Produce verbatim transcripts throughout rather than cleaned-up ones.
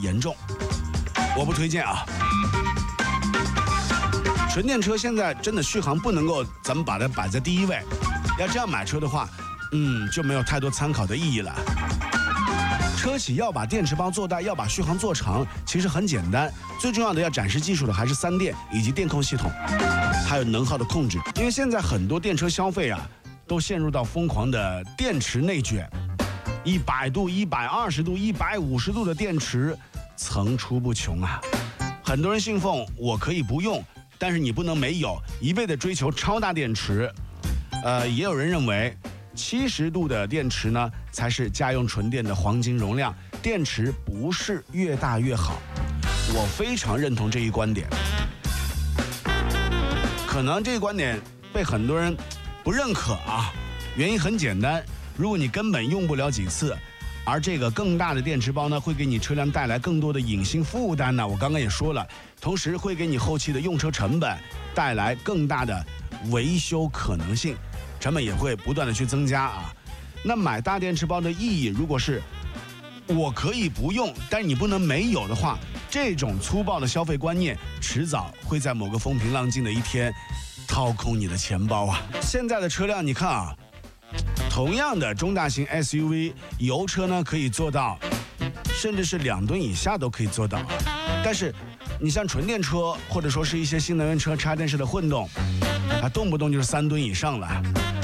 严重，我不推荐啊。纯电车现在真的续航不能够咱们把它摆在第一位，要这样买车的话，嗯，就没有太多参考的意义了。车企要把电池包做大，要把续航做长，其实很简单，最重要的要展示技术的还是三电以及电控系统，还有能耗的控制。因为现在很多电车消费啊，都陷入到疯狂的电池内卷，一百度、一百二十度、一百五十度的电池层出不穷啊。很多人信奉我可以不用，但是你不能没有，一味的追求超大电池。呃，也有人认为七十度的电池呢才是家用纯电的黄金容量，电池不是越大越好。我非常认同这一观点，可能这个观点被很多人不认可啊，原因很简单，如果你根本用不了几次，而这个更大的电池包呢会给你车辆带来更多的隐性负担呢，我刚刚也说了，同时会给你后期的用车成本带来更大的维修可能性，成本也会不断的去增加啊。那买大电池包的意义，如果是我可以不用，但是你不能没有的话，这种粗暴的消费观念，迟早会在某个风平浪静的一天掏空你的钱包啊。现在的车辆你看啊，同样的中大型 S U V 油车呢可以做到，甚至是两吨以下都可以做到，但是你像纯电车或者说是一些新能源车插电式的混动，啊，动不动就是三吨以上了。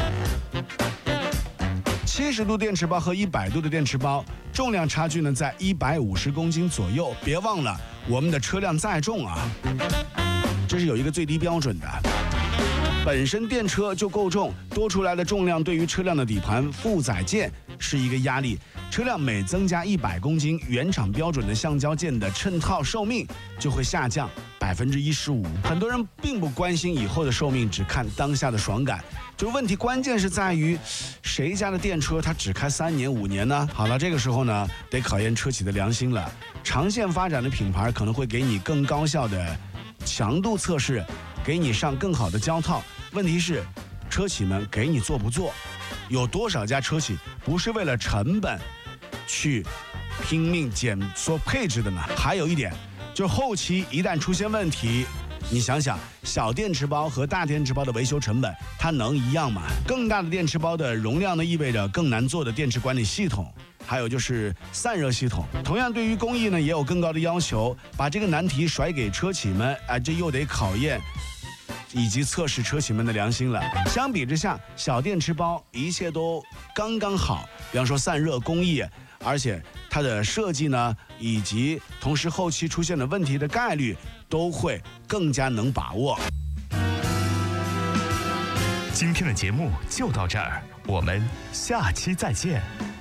七十度电池包和一百度的电池包重量差距呢在一百五十公斤左右，别忘了我们的车辆载重啊，这是有一个最低标准的。本身电车就够重，多出来的重量对于车辆的底盘负载件是一个压力。车辆每增加一百公斤，原厂标准的橡胶件的衬套寿命就会下降百分之一十五。很多人并不关心以后的寿命，只看当下的爽感。就问题关键是在于，谁家的电车它只开三年五年呢？好了，这个时候呢，得考验车企的良心了。长线发展的品牌可能会给你更高效的强度测试，给你上更好的胶套。问题是，车企们给你做不做？有多少家车企不是为了成本去拼命减缩配置的呢？还有一点，就后期一旦出现问题，你想想，小电池包和大电池包的维修成本，它能一样吗？更大的电池包的容量呢，意味着更难做的电池管理系统，还有就是散热系统。同样，对于工艺呢，也有更高的要求。把这个难题甩给车企们，啊、呃，这又得考验以及测试车企们的良心了。相比之下，小电池包一切都刚刚好，比方说散热工艺，而且它的设计呢，以及同时后期出现的问题的概率都会更加能把握。 今天的节目就到这儿，我们下期再见。